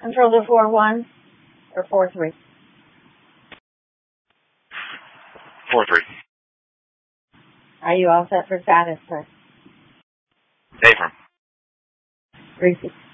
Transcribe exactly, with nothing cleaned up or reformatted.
Controller four one or four three? four three. Are you all set for status, sir? Affirm. Repeat.